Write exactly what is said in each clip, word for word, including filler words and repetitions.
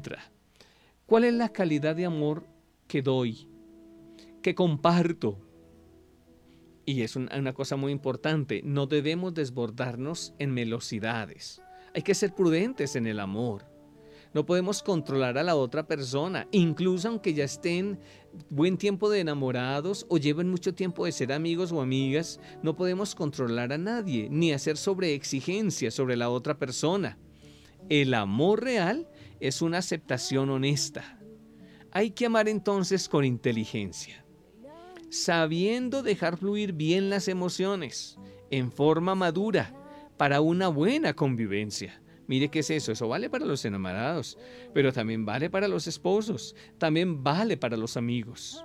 entra. ¿Cuál es la calidad de amor que doy, que comparto? Y es una, una cosa muy importante, no debemos desbordarnos en melosidades. Hay que ser prudentes en el amor. No podemos controlar a la otra persona, incluso aunque ya estén buen tiempo de enamorados o lleven mucho tiempo de ser amigos o amigas, no podemos controlar a nadie, ni hacer sobreexigencias sobre la otra persona. El amor real es una aceptación honesta. Hay que amar entonces con inteligencia, sabiendo dejar fluir bien las emociones, en forma madura, para una buena convivencia. Mire qué es eso, eso vale para los enamorados, pero también vale para los esposos, también vale para los amigos.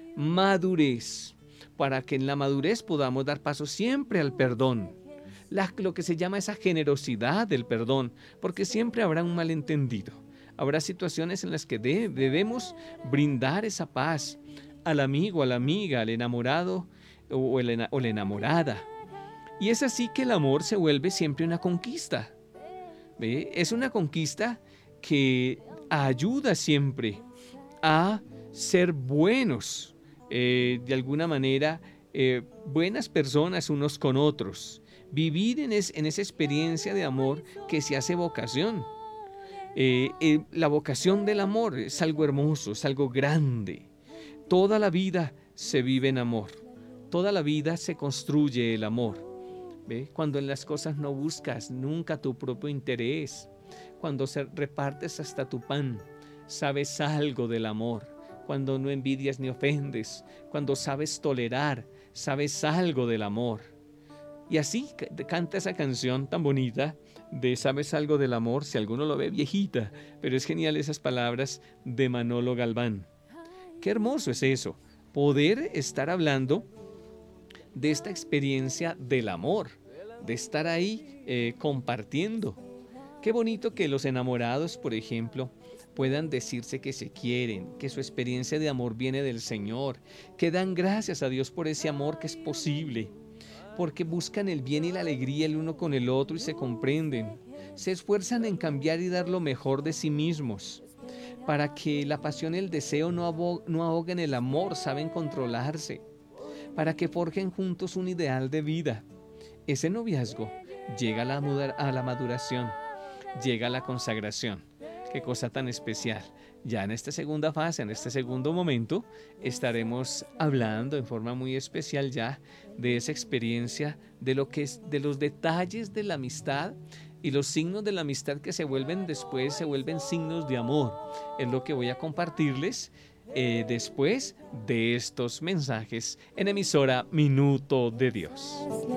Madurez, para que en la madurez podamos dar paso siempre al perdón, la, lo que se llama esa generosidad del perdón, porque siempre habrá un malentendido, habrá situaciones en las que de, debemos brindar esa paz al amigo, a la amiga, al enamorado o, el, o la enamorada. Y es así que el amor se vuelve siempre una conquista. ¿Ve? Es una conquista que ayuda siempre a ser buenos, eh, de alguna manera, eh, buenas personas unos con otros. Vivir en, es, en esa experiencia de amor que se hace vocación. Eh, eh, la vocación del amor es algo hermoso, es algo grande. Toda la vida se vive en amor. Toda la vida se construye el amor. ¿Ve? Cuando en las cosas no buscas nunca tu propio interés, cuando se repartes hasta tu pan, sabes algo del amor, cuando no envidias ni ofendes, cuando sabes tolerar, sabes algo del amor. Y así canta esa canción tan bonita de ¿sabes algo del amor? Si alguno lo ve viejita, pero es genial esas palabras de Manolo Galván. Qué hermoso es eso, poder estar hablando de esta experiencia del amor, de estar ahí eh, compartiendo. Qué bonito que los enamorados, por ejemplo, puedan decirse que se quieren, que su experiencia de amor viene del Señor, que dan gracias a Dios por ese amor que es posible, porque buscan el bien y la alegría el uno con el otro y se comprenden, se esfuerzan en cambiar y dar lo mejor de sí mismos, para que la pasión y el deseo no, abo- no ahoguen el amor, saben controlarse, para que forjen juntos un ideal de vida. Ese noviazgo llega a la, muda- a la maduración, llega a la consagración. Qué cosa tan especial. Ya en esta segunda fase, en este segundo momento, estaremos hablando en forma muy especial ya de esa experiencia, de lo que es, de los detalles de la amistad y los signos de la amistad que se vuelven después, se vuelven signos de amor. Es lo que voy a compartirles eh, después de estos mensajes en emisora Minuto de Dios.